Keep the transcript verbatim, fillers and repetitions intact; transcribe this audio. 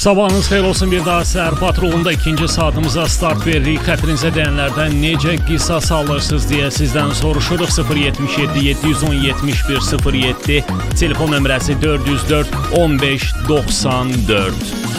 Sabahınız xeyir olsun, bir daha səhər patrolunda ikinci saatımıza start veririk. Xətrinizə dəyənlərdən necə qisas alırsınız deyə sizdən soruşuruq. sıfır yetmiş yeddi yeddi yüz on yetmiş bir sıfır yeddi telefon nömrəsi dörd yüz dörd on beş doxsan dörd.